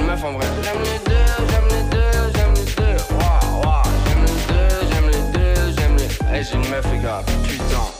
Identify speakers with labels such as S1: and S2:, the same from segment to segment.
S1: meufs en vrai. J'aime les deux, j'aime les deux, j'aime les deux. Waouh, waouh. J'aime les deux, j'aime les deux, j'aime les... j'ai une meuf, les gars, putain.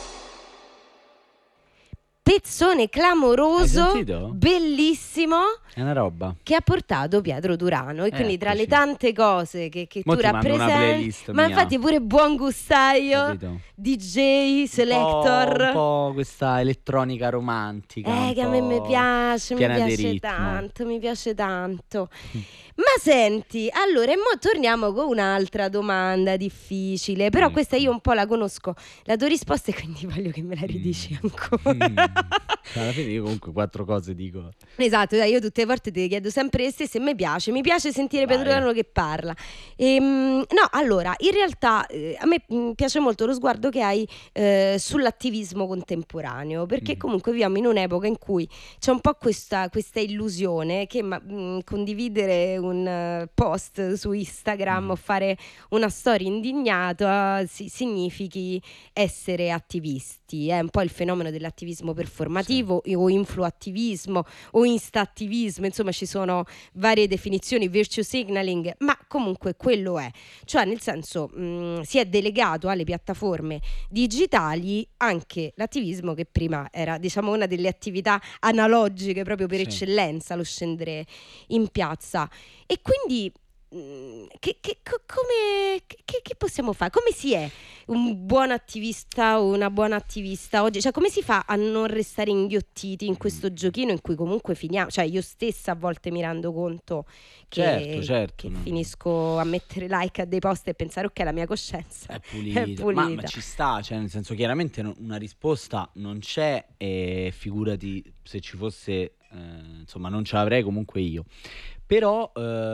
S2: Pezzone clamoroso,
S3: Hai sentito?
S2: bellissimo,
S3: È una roba.
S2: che ha portato Pietro Durano. E quindi tra le
S3: Eccoci.
S2: tante cose che
S3: Mo
S2: tu
S3: ti mando una
S2: rappresenti,
S3: playlist
S2: ma
S3: mia.
S2: infatti pure buon gustaio,
S3: Capito?
S2: DJ, selector,
S3: Un po' questa elettronica romantica. un
S2: che a me mi
S3: po'
S2: piace, mi
S3: piena di
S2: piace
S3: ritmo.
S2: tanto, mi piace tanto. Ma senti, allora, e mo torniamo con un'altra domanda difficile, però
S3: Ecco.
S2: questa io un po' la conosco, la tua risposta, e quindi voglio che me la ridici ancora.
S3: Alla fine io comunque 4 cose dico.
S2: Esatto, dai, io tutte le volte ti chiedo sempre le stesse e mi piace sentire
S3: Vai.
S2: Pietro Durano che parla. No, allora, in realtà a me piace molto lo sguardo che hai sull'attivismo contemporaneo, perché comunque viviamo in un'epoca in cui c'è un po' questa illusione che condividere un post su Instagram o fare una storia indignata significhi essere attivisti. È un po' il fenomeno dell'attivismo performativo o influattivismo o instattivismo, insomma ci sono varie definizioni, virtue signaling, ma comunque quello è, cioè nel senso si è delegato alle piattaforme digitali anche l'attivismo che prima era, diciamo, una delle attività analogiche proprio per eccellenza, lo scendere in piazza. E quindi che possiamo fare? Come si è un buon attivista o una buona attivista oggi? Cioè, come si fa a non restare inghiottiti in questo giochino in cui comunque finiamo? Cioè, io stessa a volte mi rendo conto che,
S3: Certo,
S2: che
S3: no.
S2: finisco a mettere like a dei post e pensare ok, la mia coscienza
S3: È pulita. Ma ci sta, cioè nel senso chiaramente una risposta non c'è e figurati se ci fosse, insomma non ce l'avrei comunque io. Però,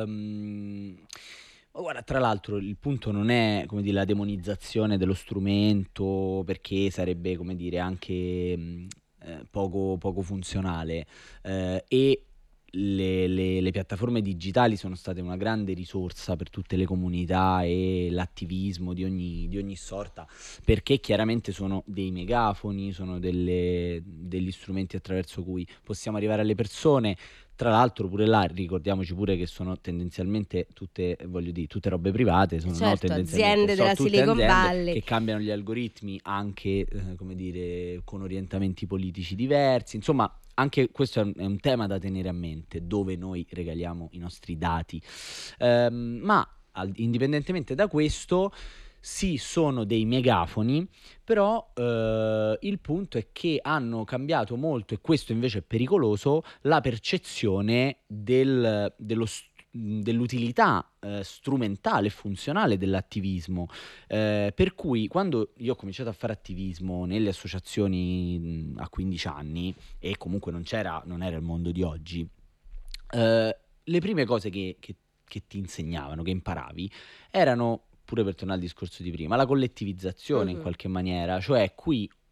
S3: guarda, tra l'altro il punto non è, come dire, la demonizzazione dello strumento, perché sarebbe, come dire, anche poco funzionale, e le piattaforme digitali sono state una grande risorsa per tutte le comunità e l'attivismo di ogni sorta, perché chiaramente sono dei megafoni, sono degli strumenti attraverso cui possiamo arrivare alle persone. Tra l'altro pure là ricordiamoci pure che sono tendenzialmente tutte, voglio dire, tutte robe private, sono
S2: certo,
S3: tendenzialmente
S2: aziende della
S3: tutte
S2: Silicon
S3: aziende
S2: Valley
S3: che cambiano gli algoritmi anche, come dire, con orientamenti politici diversi. Insomma, anche questo è un tema da tenere a mente, dove noi regaliamo i nostri dati. Ma indipendentemente da questo, sì, sono dei megafoni, però il punto è che hanno cambiato molto, e questo invece è pericoloso, la percezione dell'utilità strumentale e funzionale dell'attivismo. Per cui quando io ho cominciato a fare attivismo nelle associazioni a 15 anni, e comunque non era il mondo di oggi, le prime cose che ti insegnavano, che imparavi, erano, pure per tornare al discorso di prima, la collettivizzazione in qualche maniera, cioè qui